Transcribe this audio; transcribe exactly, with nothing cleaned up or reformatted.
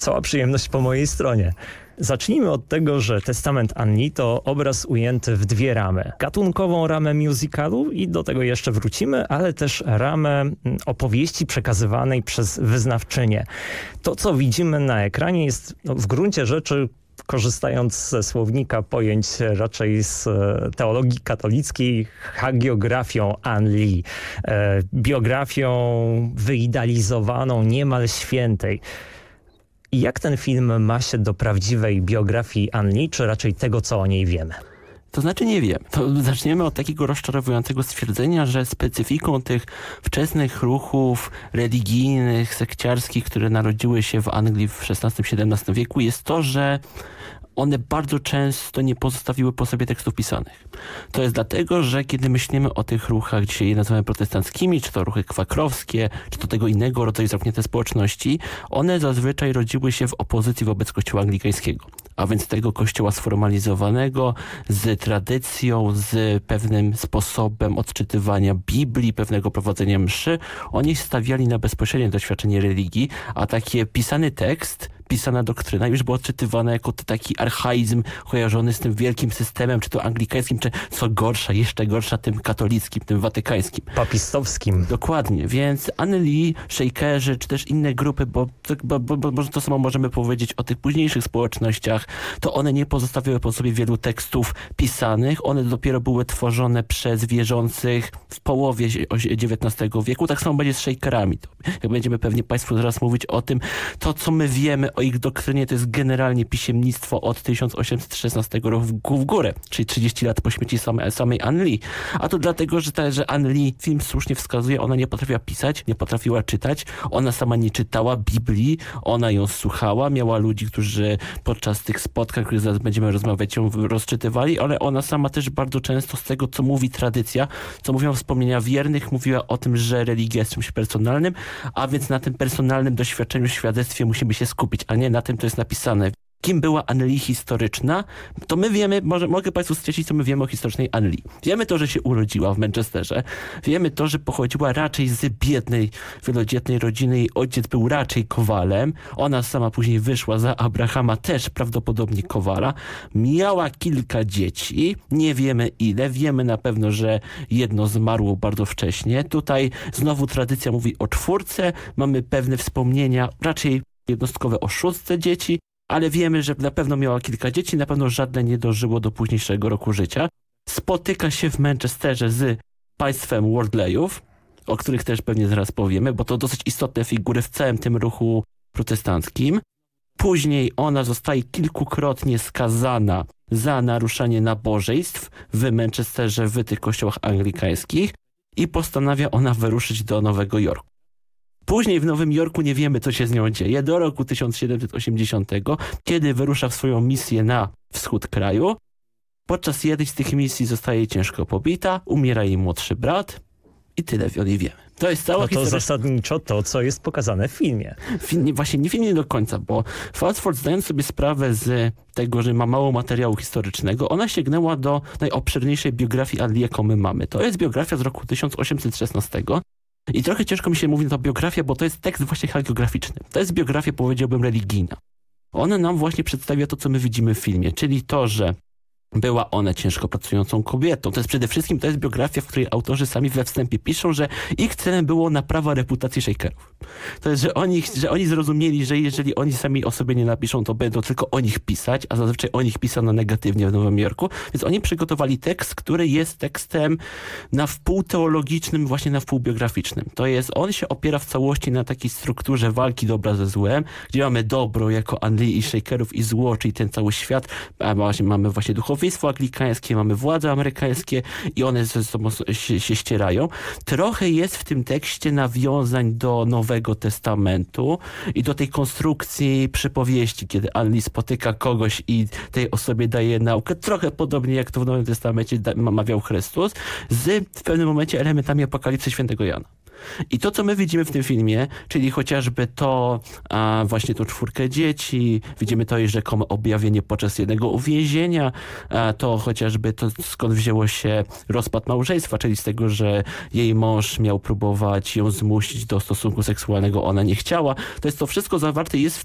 cała przyjemność po mojej stronie. Zacznijmy od tego, że Testament Anli to obraz ujęty w dwie ramy. Gatunkową ramę musicalu i do tego jeszcze wrócimy, ale też ramę opowieści przekazywanej przez wyznawczynię. To, co widzimy na ekranie jest no, w gruncie rzeczy, korzystając ze słownika pojęć raczej z teologii katolickiej, hagiografią Anli, e, biografią wyidealizowaną, niemal świętej. I jak ten film ma się do prawdziwej biografii Anli, czy raczej tego, co o niej wiemy? To znaczy nie wiem. To zaczniemy od takiego rozczarowującego stwierdzenia, że specyfiką tych wczesnych ruchów religijnych, sekciarskich, które narodziły się w Anglii w szesnastym siedemnastym wieku jest to, że one bardzo często nie pozostawiły po sobie tekstów pisanych. To jest dlatego, że kiedy myślimy o tych ruchach, dzisiaj je nazywamy protestanckimi, czy to ruchy kwakrowskie, czy to tego innego rodzaju zamknięte społeczności, one zazwyczaj rodziły się w opozycji wobec kościoła anglikańskiego. A więc tego kościoła sformalizowanego, z tradycją, z pewnym sposobem odczytywania Biblii, pewnego prowadzenia mszy. Oni stawiali na bezpośrednie doświadczenie religii, a taki pisany tekst, pisana doktryna już była odczytywana jako taki archaizm kojarzony z tym wielkim systemem, czy to anglikańskim, czy co gorsza, jeszcze gorsza, tym katolickim, tym watykańskim. Papistowskim. Dokładnie, więc Anli, Shakerzy, czy też inne grupy, bo, bo, bo, bo to samo możemy powiedzieć o tych późniejszych społecznościach, to one nie pozostawiały po sobie wielu tekstów pisanych, one dopiero były tworzone przez wierzących w połowie dziewiętnastego wieku, tak samo będzie z Shakerami. Jak będziemy pewnie Państwu zaraz mówić o tym, to co my wiemy o ich doktrynie, to jest generalnie piśmiennictwo od tysiąc osiemset szesnastego roku w górę, czyli trzydzieści lat po śmierci same, samej Anli. A to dlatego, że, ta, że Anli, film słusznie wskazuje, ona nie potrafiła pisać, nie potrafiła czytać, ona sama nie czytała Biblii, ona ją słuchała, miała ludzi, którzy podczas tych spotkań, o których zaraz będziemy rozmawiać, ją rozczytywali, ale ona sama też bardzo często z tego, co mówi tradycja, co mówią wspomnienia wiernych, mówiła o tym, że religia jest czymś personalnym, a więc na tym personalnym doświadczeniu, świadectwie musimy się skupić, a nie na tym, co jest napisane. Kim była Anli historyczna? To my wiemy, może mogę Państwu stwierdzić, co my wiemy o historycznej Anli. Wiemy to, że się urodziła w Manchesterze. Wiemy to, że pochodziła raczej z biednej, wielodzietnej rodziny. Jej ojciec był raczej kowalem. Ona sama później wyszła za Abrahama, też prawdopodobnie kowala. Miała kilka dzieci. Nie wiemy ile. Wiemy na pewno, że jedno zmarło bardzo wcześnie. Tutaj znowu tradycja mówi o czwórce. Mamy pewne wspomnienia, raczej jednostkowe o szóstce dzieci. Ale wiemy, że na pewno miała kilka dzieci, na pewno żadne nie dożyło do późniejszego roku życia. Spotyka się w Manchesterze z państwem Wardleyów, o których też pewnie zaraz powiemy, bo to dosyć istotne figury w całym tym ruchu protestanckim. Później ona zostaje kilkukrotnie skazana za naruszanie nabożeństw w Manchesterze, w tych kościołach anglikańskich i postanawia ona wyruszyć do Nowego Jorku. Później w Nowym Jorku nie wiemy, co się z nią dzieje, do roku tysiąc siedemset osiemdziesiątego, kiedy wyrusza w swoją misję na wschód kraju. Podczas jednej z tych misji zostaje ciężko pobita, umiera jej młodszy brat i tyle o niej wiemy. To jest cała no to historia. zasadniczo to, co jest pokazane w filmie. Film, właśnie nie film nie do końca, bo Fansford, zdając sobie sprawę z tego, że ma mało materiału historycznego, ona sięgnęła do najobszerniejszej biografii Anli, jaką my mamy. To jest biografia z roku tysiąc osiemset szesnastego. I trochę ciężko mi się mówi na to biografia, bo to jest tekst właśnie hagiograficzny. To jest biografia, powiedziałbym, religijna. Ona nam właśnie przedstawia to, co my widzimy w filmie, czyli to, że była ona ciężko pracującą kobietą. To jest przede wszystkim, to jest biografia, w której autorzy sami we wstępie piszą, że ich celem było naprawa reputacji Shakerów. To jest, że oni, że oni zrozumieli, że jeżeli oni sami o sobie nie napiszą, to będą tylko o nich pisać, a zazwyczaj o nich pisano negatywnie w Nowym Jorku. Więc oni przygotowali tekst, który jest tekstem na wpół teologicznym, właśnie na wpół biograficznym. To jest, on się opiera w całości na takiej strukturze walki dobra ze złem, gdzie mamy dobro jako Anli i Shakerów i zło, czyli ten cały świat, a właśnie mamy właśnie duchowieństwo anglikańskie, mamy władze amerykańskie i one ze sobą się, się ścierają. Trochę jest w tym tekście nawiązań do Nowego Testamentu i do tej konstrukcji przypowieści, kiedy Anli spotyka kogoś i tej osobie daje naukę, trochę podobnie jak to w Nowym Testamencie mawiał Chrystus, z w pewnym momencie elementami Apokalipsy Świętego Jana. I to, co my widzimy w tym filmie, czyli chociażby to, a właśnie tą czwórkę dzieci, widzimy to jej rzekome objawienie podczas jednego uwięzienia, a to chociażby to, skąd wzięło się rozpad małżeństwa, czyli z tego, że jej mąż miał próbować ją zmusić do stosunku seksualnego, ona nie chciała. To jest to wszystko zawarte jest w